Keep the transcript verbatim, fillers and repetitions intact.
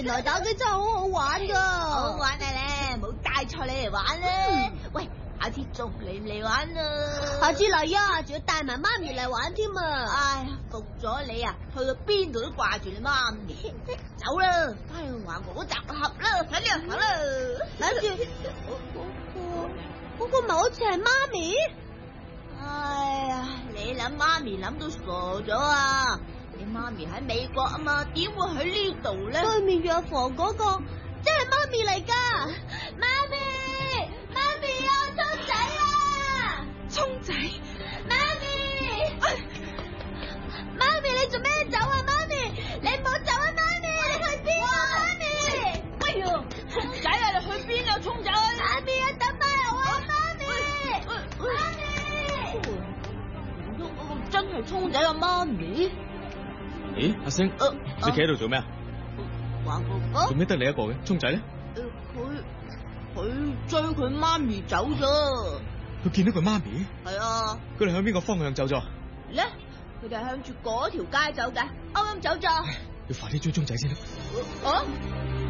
原來打機真係好好玩噶， 好玩啊咧，冇帶錯你嚟玩咧。喂，下次仲嚟唔嚟玩啊？ 下次嚟啊，仲要帶埋媽咪嚟玩添啊！ 哎呀，服咗你啊，去到邊度都掛住你媽咪。走啦，翻去玩我集合啦，快啲行啦。 諗住嗰個嗰個咪好似係媽咪？ 哎呀，你諗媽咪諗到傻咗啊！你媽咪喺美國啊嘛，點會喺呢度咧？ 對面藥房嗰個，即係媽咪嚟噶！媽咪，媽咪啊，聰仔啊！ 聰仔， 媽咪，媽咪你做咩走啊？媽咪，你唔好走啊！媽咪，你去邊啊？媽咪， 哎呀，聰仔啊，你去邊啊？聰仔， 媽咪啊，等埋我啊！媽咪，媽咪。 真係聰仔嘅媽咪？ 咦，阿星， 呃、 你企喺度做咩啊？ 玩哥哥？ 做咩得你一個嘅？聰仔咧？ 佢佢追佢媽咪走咗。 佢見到佢媽咪？ 係啊。 佢哋向邊個方向走咗？ 咧，佢哋係向住嗰條街走嘅，啱啱走咗。 要快啲追聰仔先啦。 啊？